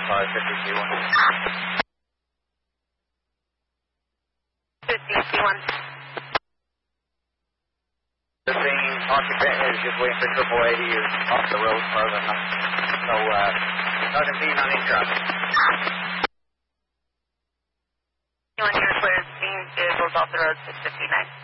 550 C1. 50 C1. The thing occupant is just waiting for AAA to use off the road further enough. So, nothing being on any traffic. C1, you're clear. Being vehicles off the road, 659.